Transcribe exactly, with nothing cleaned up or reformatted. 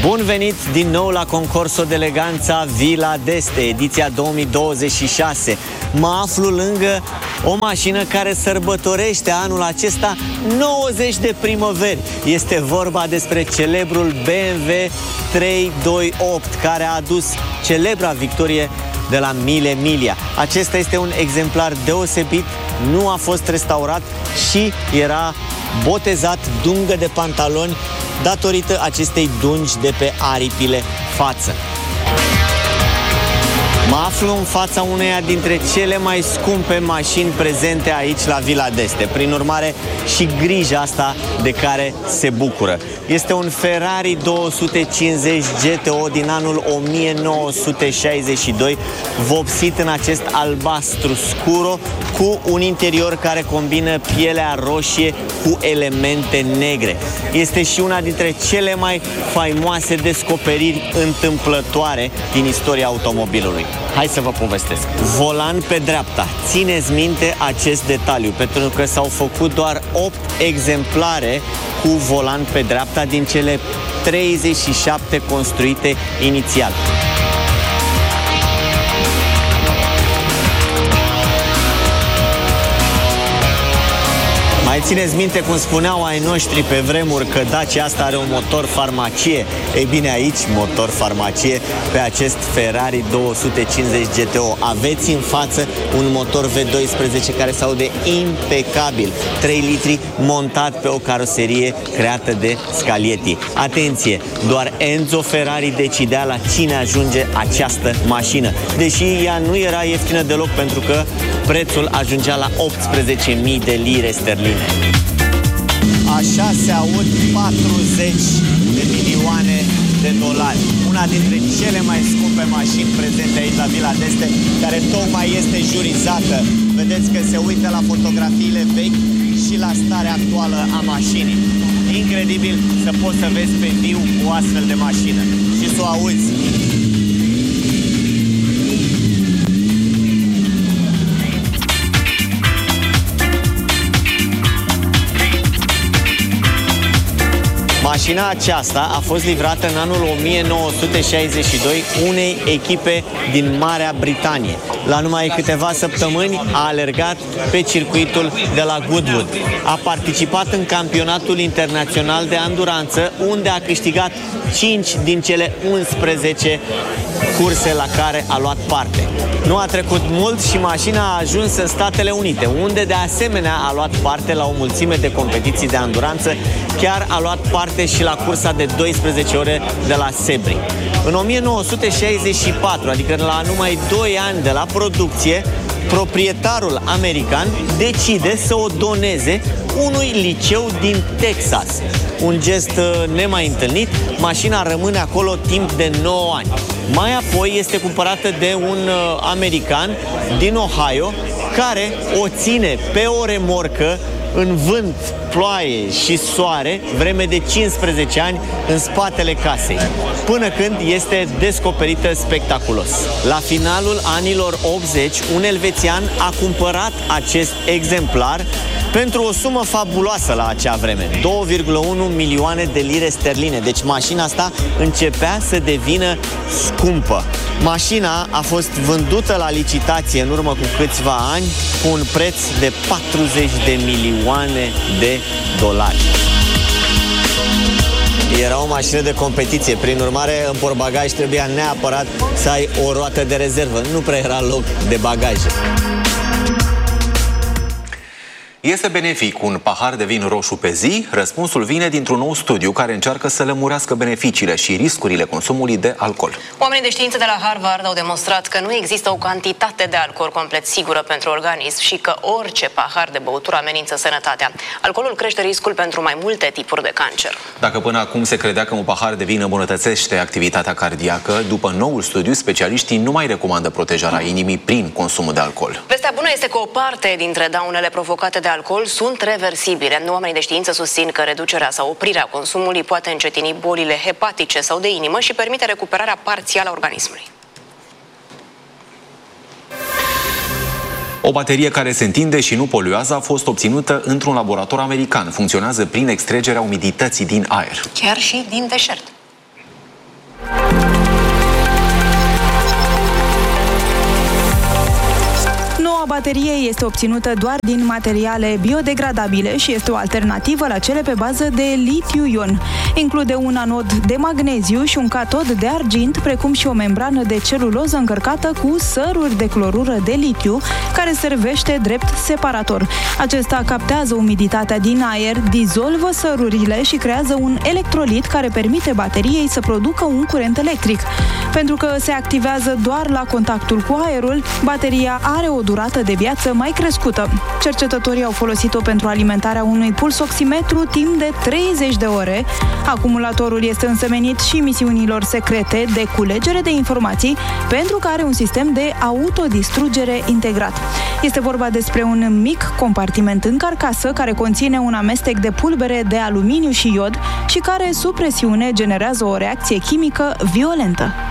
Bun venit din nou la concursul de eleganța Villa d'Este, ediția două mii douăzeci și șase. Mă aflu lângă o mașină care sărbătorește anul acesta nouăzeci de primăveri. Este vorba despre celebrul B M W trei doi opt, care a adus celebra victorie de la Mille Miglia. Acesta este un exemplar deosebit, nu a fost restaurat și era botezat dungă de pantaloni datorită acestei dungi de pe aripile față. Mă aflu în fața uneia dintre cele mai scumpe mașini prezente aici la Villa d'Este. Prin urmare, și grija asta de care se bucură. Este un Ferrari două sute cincizeci G T O din anul o mie nouă sute șaizeci și doi, vopsit în acest albastru scuro, cu un interior care combină pielea roșie cu elemente negre. Este și una dintre cele mai faimoase descoperiri întâmplătoare din istoria automobilului. Hai să vă povestesc. Volan pe dreapta. Țineți minte acest detaliu, pentru că s-au făcut doar opt exemplare cu volan pe dreapta din cele treizeci și șapte construite inițial. Mai țineți minte cum spuneau ai noștri pe vremuri că Dacia asta are un motor farmacie? Ei bine, aici motor farmacie pe acest Ferrari două sute cincizeci G T O. Aveți în față un motor V doisprezece care se aude impecabil, trei litri, montat pe o caroserie creată de Scaglietti. Atenție, doar Enzo Ferrari decidea la cine ajunge această mașină, deși ea nu era ieftină deloc, pentru că prețul ajungea la optsprezece mii de lire sterline. Așa se aud patruzeci de milioane de dolari. Una dintre cele mai scumpe mașini prezente aici la Villa d'Este, care tocmai este jurizată. Vedeți că se uită la fotografiile vechi și la starea actuală a mașinii. Incredibil să poți să vezi pe viu o astfel de mașină și să o auzi. Mașina aceasta a fost livrată în anul o mie nouă sute șaizeci și doi unei echipe din Marea Britanie. La numai câteva săptămâni a alergat pe circuitul de la Goodwood. A participat în campionatul internațional de anduranță, unde a câștigat cinci din cele unsprezece curse la care a luat parte. Nu a trecut mult și mașina a ajuns în Statele Unite, unde de asemenea a luat parte la o mulțime de competiții de anduranță. Chiar a luat parte și la cursa de doisprezece ore de la Sebring. În o mie nouă sute șaizeci și patru, adică la numai doi ani de la producție, proprietarul american decide să o doneze unui liceu din Texas. Un gest nemai întâlnit, mașina rămâne acolo timp de nouă ani. Mai apoi este cumpărată de un american din Ohio, care o ține pe o remorcă în vânt, ploaie și soare, vreme de cincisprezece ani, în spatele casei, până când este descoperită spectaculos. La finalul anilor optzeci, un elvețian a cumpărat acest exemplar pentru o sumă fabuloasă la acea vreme, două virgulă unu milioane de lire sterline. Deci mașina asta începea să devină scumpă. Mașina a fost vândută la licitație în urmă cu câțiva ani cu un preț de patruzeci de milioane de dolari. Era o mașină de competiție, prin urmare în portbagaj trebuia neapărat să ai o roată de rezervă. Nu prea era loc de bagaje. Este benefic un pahar de vin roșu pe zi? Răspunsul vine dintr-un nou studiu care încearcă să lămurească beneficiile și riscurile consumului de alcool. Oamenii de știință de la Harvard au demonstrat că nu există o cantitate de alcool complet sigură pentru organism și că orice pahar de băutură amenință sănătatea. Alcoolul crește riscul pentru mai multe tipuri de cancer. Dacă până acum se credea că un pahar de vin îmbunătățește activitatea cardiacă, după noul studiu, specialiștii nu mai recomandă protejarea inimii prin consumul de alcool. Vestea bună este că o parte dintre daunele provocate de alcool sunt reversibile. Oamenii de știință susțin că reducerea sau oprirea consumului poate încetini bolile hepatice sau de inimă și permite recuperarea parțială a organismului. O baterie care se întinde și nu poluează a fost obținută într-un laborator american. Funcționează prin extragerea umidității din aer. Chiar și din deșert. bateriei este obținută doar din materiale biodegradabile și este o alternativă la cele pe bază de litiu-ion. Include un anod de magneziu și un catod de argint, precum și o membrană de celuloză încărcată cu săruri de clorură de litiu, care servește drept separator. Acesta captează umiditatea din aer, dizolvă sărurile și creează un electrolit care permite bateriei să producă un curent electric. Pentru că se activează doar la contactul cu aerul, bateria are o durată de viață mai crescută. Cercetătorii au folosit-o pentru alimentarea unui pulsoximetru timp de treizeci de ore. Acumulatorul este însemenit și misiunilor secrete de culegere de informații, pentru că are un sistem de autodistrugere integrat. Este vorba despre un mic compartiment în carcasă care conține un amestec de pulbere de aluminiu și iod și care, sub presiune, generează o reacție chimică violentă.